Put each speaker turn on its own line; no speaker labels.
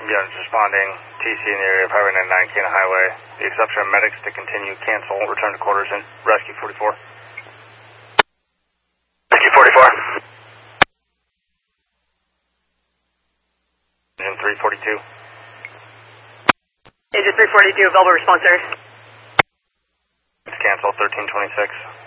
Units responding. TC in the area of Highway 99, Cana Highway. The exception of medics to continue. Cancel. Return to quarters in Rescue 44.
Rescue 44.
Engine 342.
Engine 342, available response, sir.
It's canceled. 1326.